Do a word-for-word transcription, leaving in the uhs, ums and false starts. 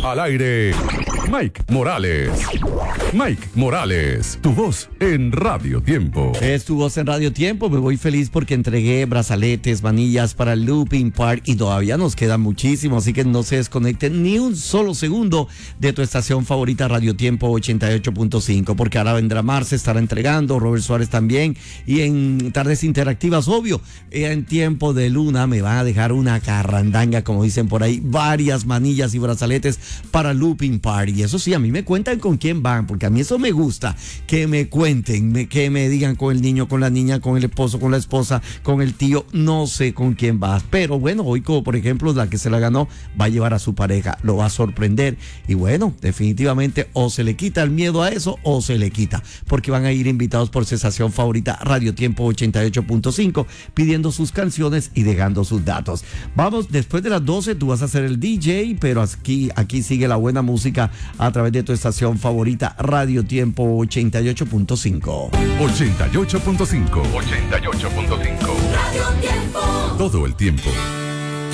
Al aire, Mike Morales. Mike Morales, tu voz en Radio Tiempo. Es tu voz en Radio Tiempo. Me voy feliz porque entregué brazaletes, manillas para el Looping Park y todavía nos queda muchísimo, así que no se desconecten ni un solo segundo de tu estación favorita Radio Tiempo ochenta y ocho punto cinco, porque ahora vendrá Marce, estará entregando, Robert Suárez también, y en Tardes Interactivas, obvio, en Tiempo de Luna me van a dejar una carrandanga, como dicen por ahí, varias manillas y brazaletes para Looping Park. Y eso sí, a mí me cuentan con quién van, porque a mí eso me gusta, que me cuenten, me, que me digan con el niño, con la niña, con el esposo, con la esposa, con el tío, no sé con quién va, pero bueno, hoy como por ejemplo la que se la ganó va a llevar a su pareja, lo va a sorprender y bueno, definitivamente o se le quita el miedo a eso o se le quita, porque van a ir invitados por su estación favorita Radio Tiempo ochenta y ocho punto cinco pidiendo sus canciones y dejando sus datos. Vamos, después de las doce tú vas a ser el D J, pero aquí, aquí sigue la buena música a través de tu estación favorita Radio Tiempo ochenta y ocho punto cinco. ochenta y ocho punto cinco. ochenta y ocho punto cinco. Radio Tiempo. Todo el tiempo.